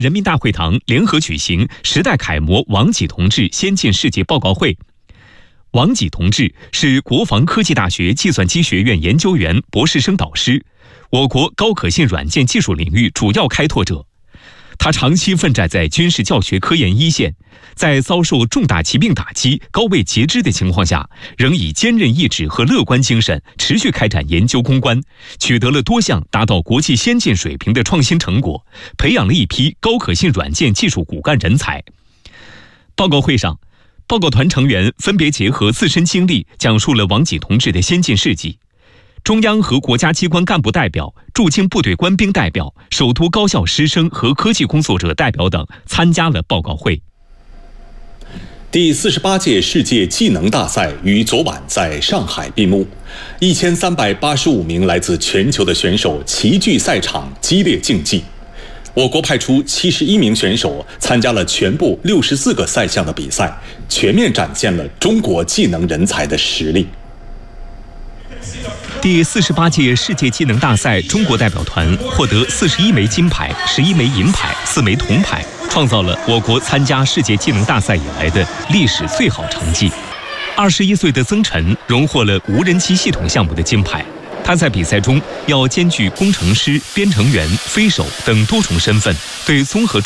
人民大会堂联合举行时代楷模王启同志先进事迹报告会。王启同志是国防科技大学计算机学院研究员、博士生导师，我国高可信软件技术领域主要开拓者。他长期奋战在军事教学科研一线，在遭受重大疾病打击、高位截肢的情况下，仍以坚韧意志和乐观精神持续开展研究攻关，取得了多项达到国际先进水平的创新成果，培养了一批高可信软件技术骨干人才。报告会上，报告团成员分别结合自身经历，讲述了王启同志的先进事迹。中央和国家机关干部代表、驻京部队官兵代表、首都高校师生和科技工作者代表等参加了报告会。 第48届世界技能大赛于昨晚在上海闭幕，1385名来自全球的选手齐聚赛场，激烈竞技。我国派出71名选手参加了全部64个赛项的比赛，全面展现了中国技能人才的实力。 第48届世界技能大赛中国代表团获得41枚金牌、11枚银牌、4枚铜牌，创造了我国参加世界技能大赛以来的历史最好成绩。21岁的曾晨荣获了无人机系统项目的金牌。他在比赛中要兼具工程师、编程员、飞手等多重身份，对综合